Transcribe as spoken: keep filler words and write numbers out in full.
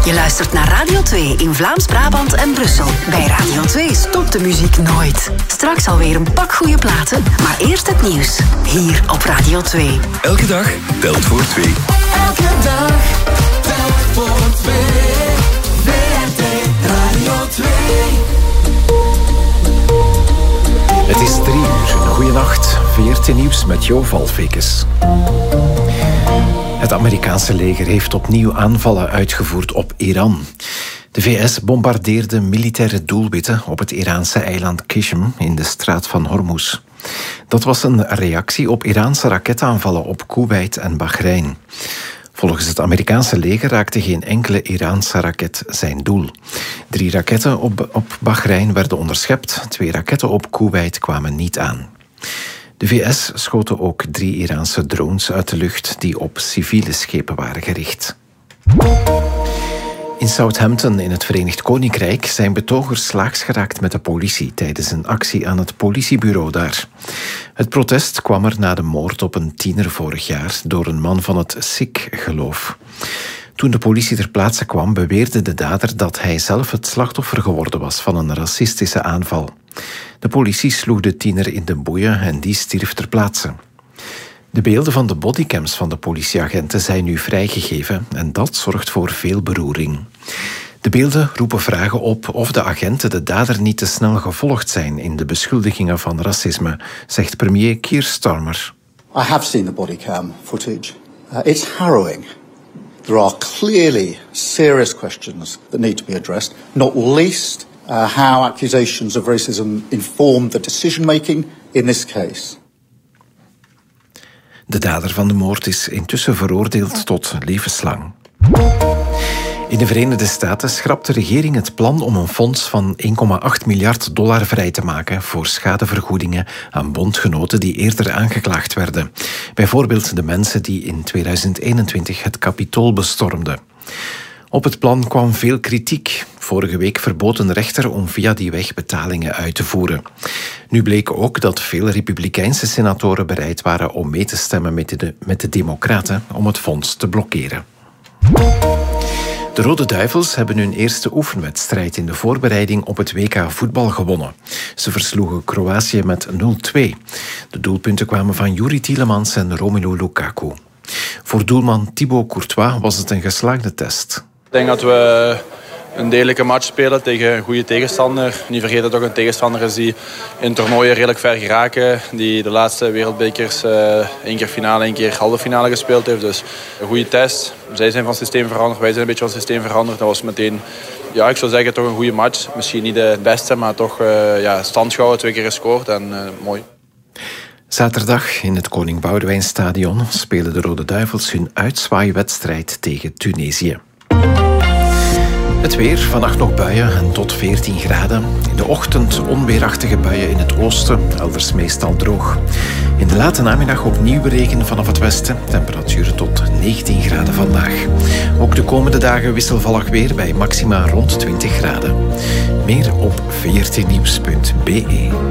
Je luistert naar Radio twee in Vlaams-Brabant en Brussel. Bij Radio twee stopt de muziek nooit. Straks alweer een pak goede platen, maar eerst het nieuws. Hier op Radio twee. Elke dag telt voor twee. Elke dag telt voor twee. V R T Radio twee. Het is drie uur. Goedenacht. V R T Nieuws met Jo Valfekes. Het Amerikaanse leger heeft opnieuw aanvallen uitgevoerd op Iran. De V S bombardeerde militaire doelwitten op het Iraanse eiland Qishm in de straat van Hormuz. Dat was een reactie op Iraanse raketaanvallen op Koeweit en Bahrein. Volgens het Amerikaanse leger raakte geen enkele Iraanse raket zijn doel. Drie raketten op, op Bahrein werden onderschept, twee raketten op Koeweit kwamen niet aan. De V S schoten ook drie Iraanse drones uit de lucht die op civiele schepen waren gericht. In Southampton in het Verenigd Koninkrijk zijn betogers slaags geraakt met de politie tijdens een actie aan het politiebureau daar. Het protest kwam er na de moord op een tiener vorig jaar door een man van het Sikh-geloof. Toen de politie ter plaatse kwam, beweerde de dader dat hij zelf het slachtoffer geworden was van een racistische aanval. De politie sloeg de tiener in de boeien en die stierf ter plaatse. De beelden van de bodycams van de politieagenten zijn nu vrijgegeven en dat zorgt voor veel beroering. De beelden roepen vragen op of de agenten de dader niet te snel gevolgd zijn in de beschuldigingen van racisme, zegt premier Keir Starmer. I have seen the bodycam footage. Uh, it's harrowing. There are clearly serious questions that need to be addressed, not least uh, how accusations of racism informed the decision-making in this case. De dader van de moord is intussen veroordeeld tot levenslang. In de Verenigde Staten schrapt de regering het plan om een fonds van één komma acht miljard dollar vrij te maken voor schadevergoedingen aan bondgenoten die eerder aangeklaagd werden. Bijvoorbeeld de mensen die in tweeduizend eenentwintig het Capitool bestormden. Op het plan kwam veel kritiek. Vorige week verbood een rechter om via die weg betalingen uit te voeren. Nu bleek ook dat veel Republikeinse senatoren bereid waren om mee te stemmen met de, met de Democraten om het fonds te blokkeren. De Rode Duivels hebben hun eerste oefenwedstrijd in de voorbereiding op het W K voetbal gewonnen. Ze versloegen Kroatië met nul twee. De doelpunten kwamen van Youri Tielemans en Romelu Lukaku. Voor doelman Thibaut Courtois was het een geslaagde test. Ik denk dat we een degelijke match spelen tegen een goede tegenstander. Niet vergeten dat ook een tegenstander is die in toernooien redelijk ver geraken. Die de laatste wereldbekers uh, één keer finale, één keer halve finale gespeeld heeft. Dus een goede test. Zij zijn van systeem veranderd, wij zijn een beetje van systeem veranderd. Dat was meteen, ja, ik zou zeggen, toch een goede match. Misschien niet de beste, maar toch uh, ja, stand gehouden, twee keer gescoord en uh, mooi. Zaterdag in het Koning Boudewijnstadion spelen de Rode Duivels hun uitzwaaiwedstrijd tegen Tunesië. Het weer, vannacht nog buien en tot veertien graden. In de ochtend onweerachtige buien in het oosten, elders meestal droog. In de late namiddag opnieuw regen vanaf het westen. Temperaturen tot negentien graden vandaag. Ook de komende dagen wisselvallig weer bij maxima rond twintig graden. Meer op v r t nieuws punt b e.